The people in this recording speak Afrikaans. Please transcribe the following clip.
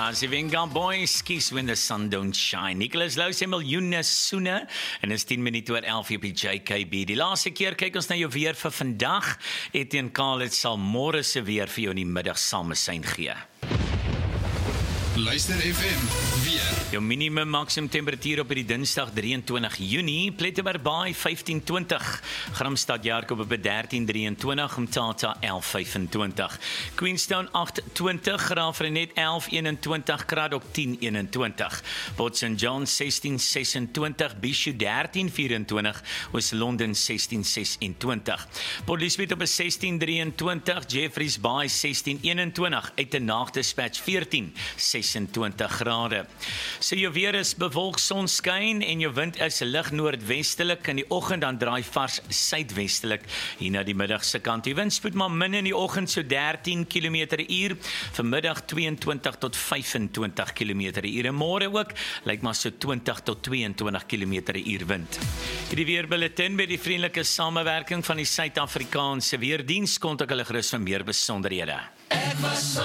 As die Venga Boys kies when the sun don't shine. Nicholas Lou sê miljoene soene en is 10 minute oor 11 op die JKB. Die laaste keer kyk ons na jou weer vir vandag. Etienne Khalid sal môre se weer vir jou in die middag samesyn gee. Luister FM, weer. Jou minimum maksimum temperatuur op die Dinsdag 23 Junie, Plettenberg Bay 15:20, Gramstad Jakob op 13:23, Mthatha 11:25, Queenstown 8:20, Graafrenet 11:21, Kraddock 10:21, Port St John 16:26, Bishu 13:24, Oos-London 16:26, Port Elizabeth op 16:23, Jeffreys Bay 16:21, Uitenhage Dispatch 14:26 grade. So jou weer is bewolk, sonskyn en jou wind is lig noordwestelik. In die oggend dan draai vars suidwestelik hier na die middag se kant. Die windspoed maar min in die oggend so 13 km/h, vanmiddag 22 tot 25 km/h. En môre ook lyk maar so 20 tot 22 km/h wind. Hierdie weerbulletin met die vriendelike samewerking van die Suid-Afrikaanse Weerdiens kontak hulle gerus vir meer besonderhede.